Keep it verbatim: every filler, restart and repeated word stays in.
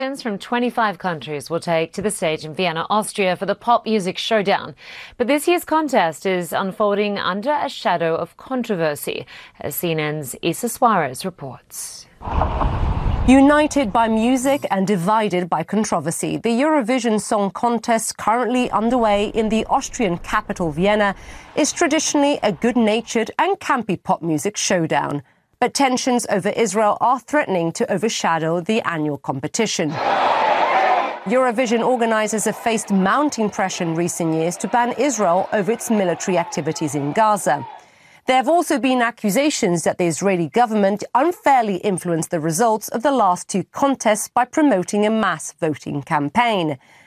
From twenty-five countries will take to the stage in Vienna, Austria for the Pop Music Showdown. But this year's contest is unfolding under a shadow of controversy, as C N N's Isa Suarez reports. United by music and divided by controversy, the Eurovision Song Contest, currently underway in the Austrian capital Vienna, is traditionally a good-natured and campy pop music showdown. But tensions over Israel are threatening to overshadow the annual competition. Eurovision organisers have faced mounting pressure in recent years to ban Israel over its military activities in Gaza. There have also been accusations that the Israeli government unfairly influenced the results of the last two contests by promoting a mass voting campaign.